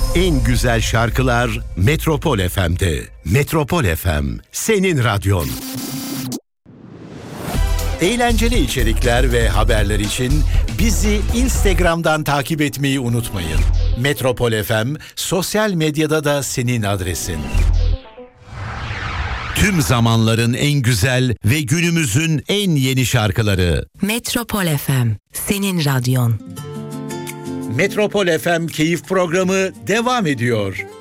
En güzel şarkılar Metropol FM'de. Metropol FM, senin radyon. Eğlenceli içerikler ve haberler için bizi Instagram'dan takip etmeyi unutmayın. Metropol FM sosyal medyada da senin adresin. Tüm zamanların en güzel ve günümüzün en yeni şarkıları. Metropol FM, senin radyon. Metropol FM Keyif Programı devam ediyor.